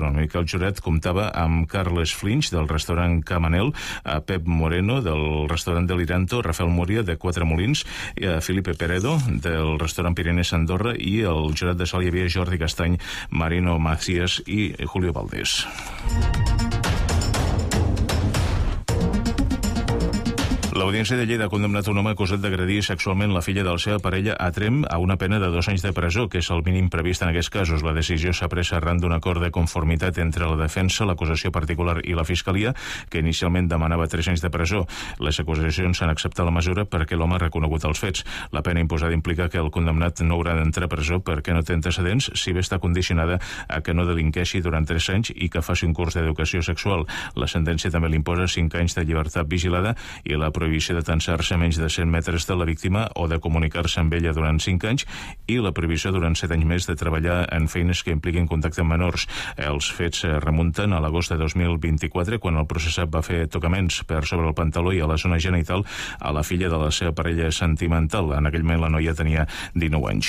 gastronòmica. El jurat comptava amb Carles Flinch, del restaurant Camanel, a Pep Moreno, del restaurant Deliranto, Rafael Múria, de Quatre Molins, a Felipe Peredo, del restaurant Pirinès Andorra, i el jurat de sol hi havia Jordi Castany, Marino Macías i Julio Valdés. L'Audiència de Lleida ha condemnat un home acusat d'agredir sexualment la filla de la seva parella a Tremp a una pena de 2 anys de presó, que és el mínim previst en aquests casos. La decisió s'ha pres arran d'un acord de conformitat entre la defensa, l'acusació particular i la fiscalia, que inicialment demanava 3 anys de presó. Les acusacions han acceptat la mesura perquè l'home ha reconegut els fets. La pena imposada implica que el condemnat no haurà d'entrar a presó perquè no té antecedents, si bé està condicionada a que no delinqueixi durant 3 anys i que faci un curs d'educació sexual. La sentència també li imposa 5 anys de llibertat vigilada i la prohibició de tensar-se a menys de 100 metres de la víctima o de comunicar-se amb ella durant 5 anys i la prohibició durant 7 anys més de treballar en feines que impliquin contacte amb menors. Els fets remunten a l'agost de 2024, quan el processat va fer tocaments per sobre el pantaló i a la zona genital a la filla de la seva parella sentimental. En aquell moment la noia tenia 19 anys.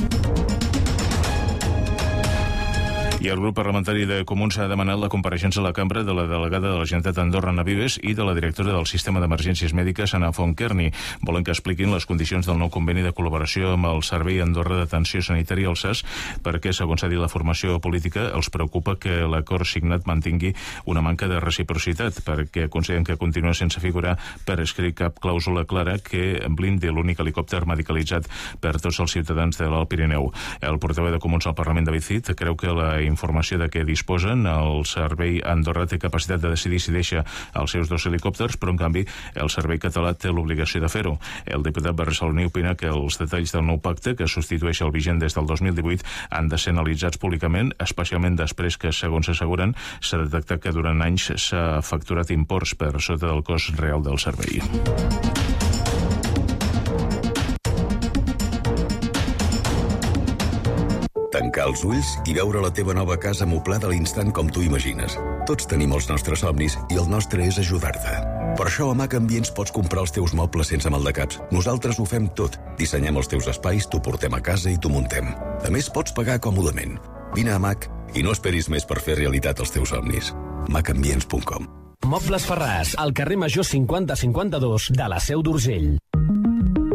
I el grup parlamentari de Comuns ha demanat la compareixença a la cambra de la delegada de la Generalitat d'Andorra, Ana Vives, i de la directora del Sistema d'Emergències Mèdiques, Anna Fontkerny. Volen que expliquin les condicions del nou conveni de col·laboració amb el Servei Andorra d'Atenció Sanitària, el SAS, perquè, segons s'ha dit la formació política, els preocupa que l'acord signat mantingui una manca de reciprocitat, perquè consideren que continua sense figurar per escrit cap clàusula clara que blindi l'únic helicòpter medicalitzat per tots els ciutadans de l'Alt Pirineu. El portaveu de Comuns al Parlament, David Cid, creu que la informació de què disposen, el servei Andorra té capacitat de decidir si deixa els seus 2 helicòpters, però en canvi el servei català té l'obligació de fer-ho. El diputat barceloní opina que els detalls del nou pacte, que substitueix el vigent des del 2018, han de ser analitzats públicament, especialment després que, segons asseguren, s'ha detectat que durant anys s'ha facturat imports per sota del cost real del servei. Tancar els ulls i veure la teva nova casa moblada a l'instant com tu imagines. Tots tenim els nostres somnis i el nostre és ajudar-te. Per això a Mac Ambients pots comprar els teus mobles sense maldecaps. Nosaltres ho fem tot. Dissenyem els teus espais, t'ho portem a casa i t'ho muntem. A més, pots pagar còmodament. Vine a Mac i no esperis més per fer realitat els teus somnis. macambients.com. Mobles Ferràs, al carrer Major 5052 de la Seu d'Urgell.